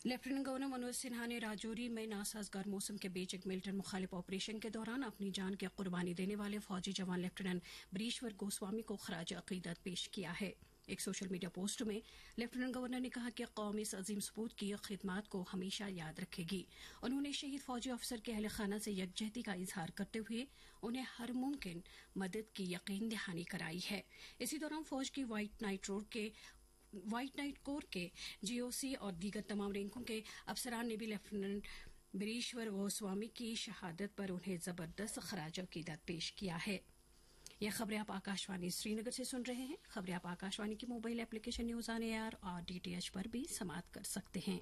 Lieutenant governor Manoj Sinha نے راجوری میں ناسازگار موسم کے بیچ ایک ملٹن مخالف آپریشن کے دوران اپنی جان کی قربانی دینے والے فوجی جوان لیفٹیننٹ بریشور گوسوامی کو خراج عقیدت پیش کیا ہے۔ ایک سوشل میڈیا پوسٹ میں لیفٹیننٹ گورنر نے کہا کہ قوم اس عظیم سپوت کی خدمات کو ہمیشہ یاد رکھے گی۔ انہوں نے شہید فوجی افسر کے اہل خانہ سے یکجہتی کا اظہار کرتے ہوئے انہیں ہر ممکن مدد کی یقین دہانی کرائی ہے۔ اسی دوران فوج کی وائٹ نائٹ کور کے جی او سی اور دیگر تمام رینکوں کے افسران نے بھی لیفٹیننٹ بریشور گوسوامی کی شہادت پر انہیں زبردست خراج عقیدت پیش کیا ہے۔ یہ خبریں آپ آکاشوانی سری نگر سے سن رہے ہیں۔ خبریں آپ آکاشوانی کی mobile application news on year اور DTH پر بھی سماعت کر سکتے ہیں۔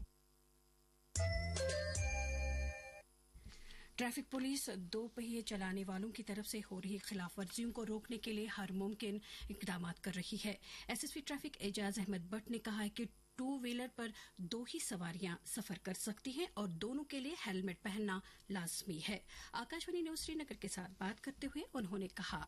ٹریفک پولیس دو پہیے چلانے والوں کی طرف سے ہو رہی خلاف ورزیوں کو روکنے کے لیے ہر ممکن اقدامات کر رہی ہے۔ ایس ایس پی ٹریفک اعجاز احمد بٹ نے کہا ہے کہ 2 ویلر پر 2 ہی سواریاں سفر کر سکتی ہیں اور دونوں کے لیے ہیلمٹ پہننا لازمی ہے۔ آکاشوانی نیوز سری نگر کے ساتھ بات کرتے ہوئے انہوں نے کہا،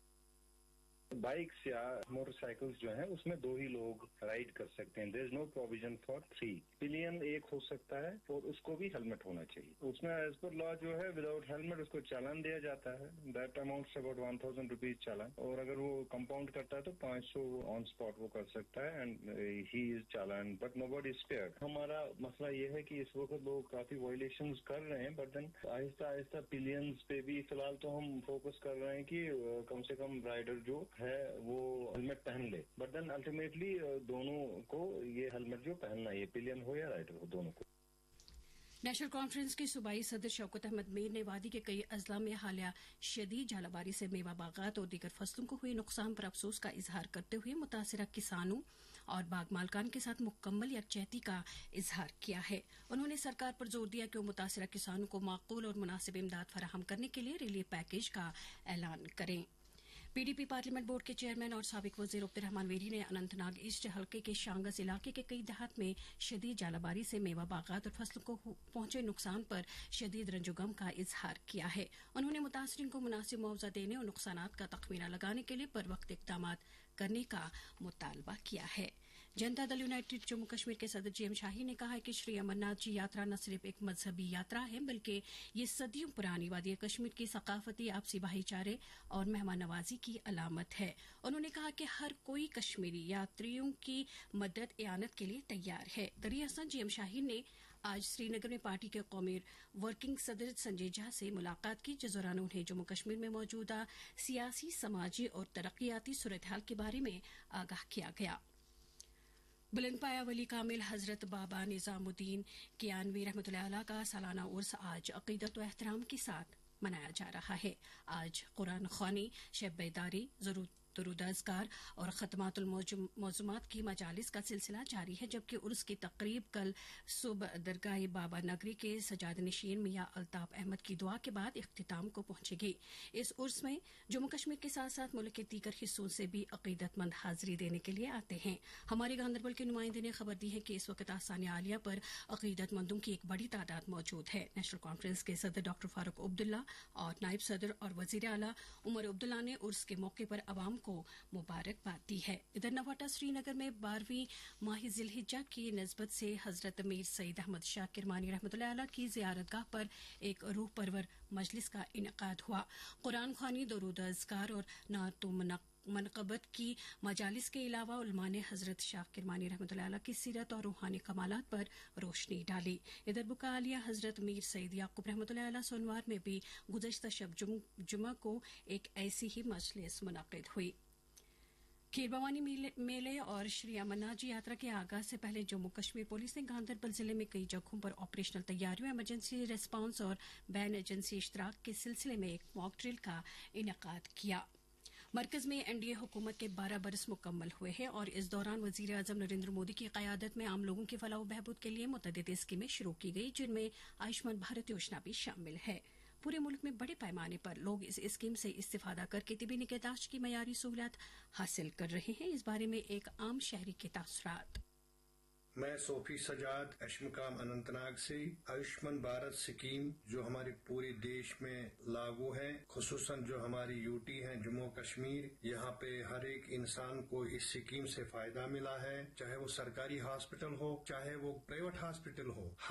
بائکس یا موٹر سائیکلز جو ہیں اس میں 2 ہی لوگ رائڈ کر سکتے ہیں۔ دیر از نو پروویژن فار 3۔ پلین ایک ہو سکتا ہے اور اس کو بھی ہیلمٹ ہونا چاہیے۔ اس میں ایز پر لا جو ہے وداؤٹ ہیلمٹ اس کو چالان دیا جاتا ہے۔ دیٹ اماؤنٹس اباؤٹ 1000 روپیز چالان، اور اگر وہ کمپاؤنڈ کرتا ہے تو 500 آن اسپاٹ وہ کر سکتا ہے and he is challan, but no body اسپیئرڈ۔ ہمارا مسئلہ یہ ہے کہ اس وقت لوگ کافی وائلیشنز کر رہے ہیں، بٹ دین آہستہ آہستہ پلینز پہ بھی فی الحال تو ہم فوکس کر رہے ہیں کہ کم سے کم رائڈر جو ہے وہ ہیلمٹ پہن لے، بٹ دین الٹیمیٹلی دونوں کو یہ ہیلمٹ جو پہننا ہے، یہ پلین ہو یا رائڈر ہو، دونوں کو۔ نیشنل کانفرنس کے صوبائی صدر شوکت احمد میر نے وادی کے کئی اضلاع میں حالیہ شدید ژالہ باری سے میوہ باغات اور دیگر فصلوں کو ہوئے نقصان پر افسوس کا اظہار کرتے ہوئے متاثرہ کسانوں اور باغ مالکان کے ساتھ مکمل یکجہتی کا اظہار کیا ہے۔ انہوں نے سرکار پر زور دیا کہ وہ متاثرہ کسانوں کو معقول اور مناسب امداد فراہم کرنے کے لیے ریلیف پیکیج کا اعلان کریں۔ PDP پارلیمنٹ بورڈ کے چیئرمین اور سابق وزیر عبدالرحمان ویری نے اننت ناگ ایسٹ حلقے کے شانگس علاقے کے کئی دیہات میں شدید ژالہ باری سے میوہ باغات اور فصلوں کو پہنچے نقصان پر شدید رنج و غم کا اظہار کیا ہے۔ انہوں نے متاثرین کو مناسب معاوضہ دینے اور نقصانات کا تخمینہ لگانے کے لیے بروقت اقدامات کرنے کا مطالبہ کیا ہے۔ جنتا دل یونائٹڈ جموں کشمیر کے صدر جی ایم شاہی نے کہا ہے کہ شری امرناتھ جی یاترا نہ صرف ایک مذہبی یاترا ہے بلکہ یہ صدیوں پرانی وادی کشمیر کی ثقافتی آپسی بھائی چارے اور مہمان نوازی کی علامت ہے۔ انہوں نے کہا کہ ہر کوئی کشمیری یاتریوں کی مدد اعانت کے لیے تیار ہے۔ دراصل جی ایم شاہی نے آج سری نگر میں پارٹی کے قومی ورکنگ صدر سنجے جھا سے ملاقات کی، جس دوران انہیں جموں کشمیر میں موجودہ سیاسی، سماجی اور ترقیاتی صورتحال کے بارے میں آگاہ کیا گیا۔ بلند پایا ولی کامل حضرت بابا نظام الدین کیانوی رحمۃ اللہ علیہ کا سالانہ عرس آج عقیدت و احترام کے ساتھ منایا جا رہا ہے۔ آج قرآن خوانی، شب بیداری، درود اذکار اور ختمات الموضوعات کی مجالس کا سلسلہ جاری ہے، جبکہ عرس کی تقریب کل صبح درگاہ بابا نگری کے سجاد نشین میاں الطاف احمد کی دعا کے بعد اختتام کو پہنچے گی۔ اس عرس میں جموں کشمیر کے ساتھ ساتھ ملک کے دیگر حصوں سے بھی عقیدت مند حاضری دینے کے لیے آتے ہیں۔ ہمارے گاندربل کے نمائندے نے خبر دی ہے کہ اس وقت آستانہ عالیہ پر عقیدت مندوں کی ایک بڑی تعداد موجود ہے۔ نیشنل کانفرنس کے صدر ڈاکٹر فاروق عبداللہ اور نائب صدر اور وزیر اعلیٰ عمر عبداللہ نے عرس کے موقع پر عوام کو مبارکباد دی ہے۔ ادھر نواٹا سری نگر میں 12ویں ماہ ذی الحجہ کی نسبت سے حضرت میر سید احمد شاہ کرمانی رحمۃ اللہ علیہ کی زیارت گاہ پر ایک روح پرور مجلس کا انعقاد ہوا۔ قرآن خوانی، درود اذکار اور نعت و منقبت کی مجالس کے علاوہ علماء نے حضرت شاہ کرمانی رحمۃ اللہ علیہ کی سیرت اور روحانی کمالات پر روشنی ڈالی۔ ادھر بکالیہ حضرت میر سید یعقوب رحمۃ اللہ علیہ سونوار میں بھی گزشتہ شب جمعہ کو ایک ایسی ہی مجلس منعقد ہوئی۔ کھیر بھوانی میلے اور شری امرناتھ جی یاترا کے آغاز سے پہلے جموں کشمیر پولیس نے گاندربل ضلع میں کئی جگہوں پر آپریشنل تیاریوں، ایمرجنسی ریسپانس اور بین ایجنسی اشتراک کے سلسلے میں ایک موک ڈرل کا انعقاد کیا۔ مرکز میں NDA حکومت کے 12 برس مکمل ہوئے ہیں اور اس دوران وزیر اعظم نریندر مودی کی قیادت میں عام لوگوں کی فلاح و بہبود کے لیے متعدد اسکیمیں شروع کی گئی، جن میں آیوشمان بھارت یوجنا بھی شامل ہے۔ پورے ملک میں بڑے پیمانے پر لوگ اس اسکیم سے استفادہ کر کے طبی نگہداشت کی معیاری سہولت حاصل کر رہے ہیں۔ اس بارے میں ایک عام شہری کے تاثرات۔ میں صوفی سجاد اشمقام اننت ناگ سے آیوشمان بھارت اسکیم جو ہمارے پورے دیش میں لاگو ہے، خصوصاً جو ہماری UT ہے جموں کشمیر، یہاں پہ ہر ایک انسان کو اس اسکیم سے فائدہ ملا ہے، چاہے وہ سرکاری ہاسپٹل ہو چاہے وہ پرائیویٹ ہاسپٹل ہو۔